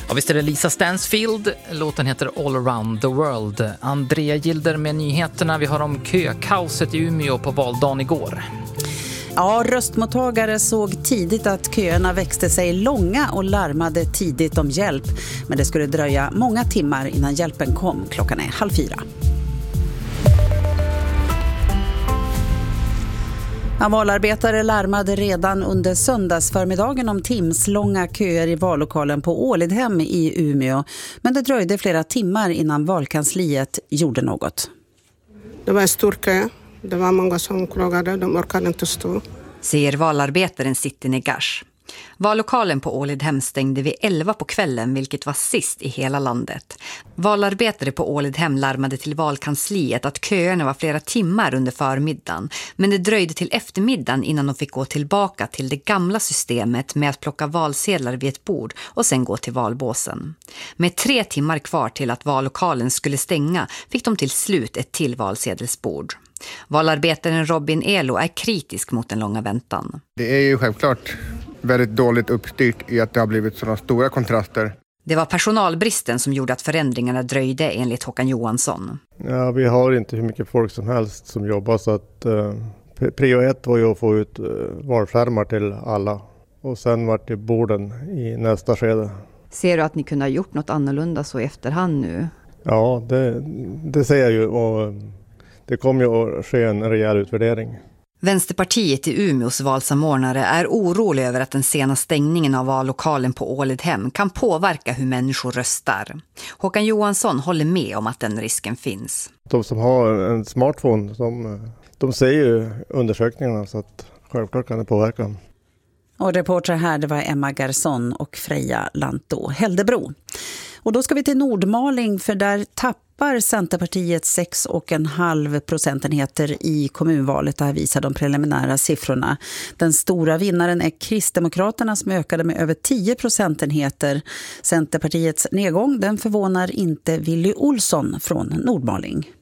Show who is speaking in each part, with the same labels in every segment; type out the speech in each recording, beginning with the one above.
Speaker 1: Ja, visst är det Lisa Stansfield. Låten heter All Around the World. Andrea Gilder med nyheterna. Vi har om kökaoset i Umeå på valdagen igår.
Speaker 2: Ja, röstmottagare såg tidigt att köerna växte sig långa och larmade tidigt om hjälp. Men det skulle dröja många timmar innan hjälpen kom. Klockan är 3:30. Valarbetare larmade redan under söndagsförmiddagen om timslånga köer i vallokalen på Ålidhem i Umeå. Men det dröjde flera timmar innan valkansliet gjorde något.
Speaker 3: Det var en stor kö. Det var många som klagade. De orkade inte stå.
Speaker 4: Säger valarbetaren City Negash. Vallokalen på Ålidhem stängde vid 11 på kvällen, vilket var sist i hela landet. Valarbetare på Ålidhem larmade till valkansliet att köerna var flera timmar under förmiddagen. Men det dröjde till eftermiddagen innan de fick gå tillbaka till det gamla systemet med att plocka valsedlar vid ett bord och sen gå till valbåsen. Med 3 timmar kvar till att vallokalen skulle stänga fick de till slut ett till valsedelsbord. Valarbetaren Robin Elo är kritisk mot den långa väntan.
Speaker 5: Det är ju självklart väldigt dåligt uppstyrt i att det har blivit sådana stora kontraster.
Speaker 4: Det var personalbristen som gjorde att förändringarna dröjde enligt Håkan Johansson.
Speaker 6: Ja, vi har inte hur mycket folk som helst som jobbar så att prio 1 var ju att få ut valskärmar till alla. Och sen var det borden i nästa skede.
Speaker 4: Ser du att ni kunde ha gjort något annorlunda så i efterhand nu?
Speaker 6: Ja, det ser jag ju och det kommer ju att ske en rejäl utvärdering.
Speaker 4: Vänsterpartiet i Umeås valsamordnare är orolig över att den sena stängningen av vallokalen på Ålidhem kan påverka hur människor röstar. Håkan Johansson håller med om att den risken finns.
Speaker 6: De som har en smartphone, de ser ju undersökningarna så att självklart kan det påverka.
Speaker 2: Och reporter här, det var Emma Garsson och Freja Lantto Häldebro. Och då ska vi till Nordmaling, för där tappar Centerpartiet 6,5 procentenheter i kommunvalet. Det här visar de preliminära siffrorna. Den stora vinnaren är Kristdemokraterna som ökade med över 10 procentenheter. Centerpartiets nedgång, den förvånar inte Willy Olsson från Nordmaling.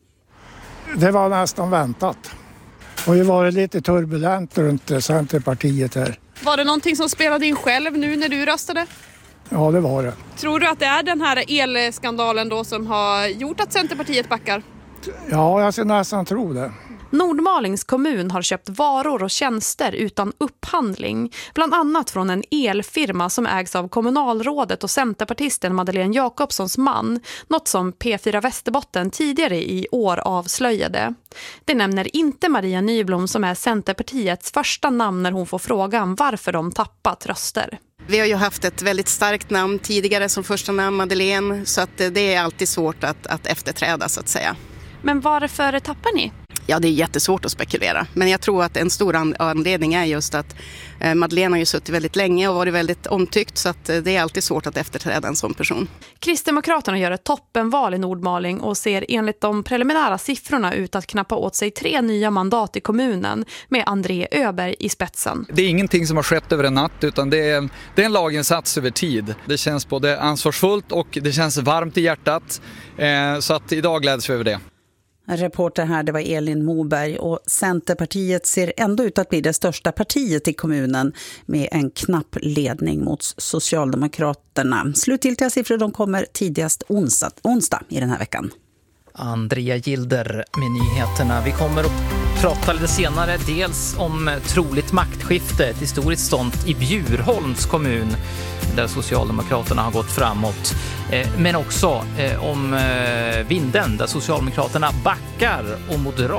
Speaker 7: Det var nästan väntat. Och det var lite turbulent runt Centerpartiet här.
Speaker 8: Var det någonting som spelade in själv nu när du röstade?
Speaker 7: Ja, det var det.
Speaker 8: Tror du att det är den här elskandalen då som har gjort att Centerpartiet backar?
Speaker 7: Ja, jag ska nästan tro det.
Speaker 8: Nordmalings kommun har köpt varor och tjänster utan upphandling. Bland annat från en elfirma som ägs av kommunalrådet och centerpartisten Madeleine Jakobssons man. Något som P4 Västerbotten tidigare i år avslöjade. Det nämner inte Maria Nyblom som är Centerpartiets första namn när hon får frågan varför de tappat röster.
Speaker 9: Vi har ju haft ett väldigt starkt namn tidigare som första namn, Madeleine, så att det är alltid svårt att efterträda så att säga.
Speaker 8: Men varför tappar ni?
Speaker 9: Ja, det är jättesvårt att spekulera. Men jag tror att en stor anledning är just att Madeleine har ju suttit väldigt länge och varit väldigt omtyckt, så att det är alltid svårt att efterträda en sån person.
Speaker 8: Kristdemokraterna gör ett toppenval i Nordmaling och ser enligt de preliminära siffrorna ut att knappa åt sig 3 nya mandat i kommunen med André Öberg i spetsen.
Speaker 10: Det är ingenting som har skett över en natt, utan det är en laginsats över tid. Det känns både ansvarsfullt och det känns varmt i hjärtat, så att idag gläds vi över det.
Speaker 2: Reporter här, det var Elin Moberg, och Centerpartiet ser ändå ut att bli det största partiet i kommunen med en knapp ledning mot Socialdemokraterna. Slutgiltiga siffror de kommer tidigast onsdag i den här veckan.
Speaker 1: Andrea Gilder med nyheterna. Vi kommer att prata lite senare dels om troligt maktskifte, ett historiskt sånt i Bjurholms kommun där Socialdemokraterna har gått framåt. Men också om Vinden där Socialdemokraterna backar och Moderaterna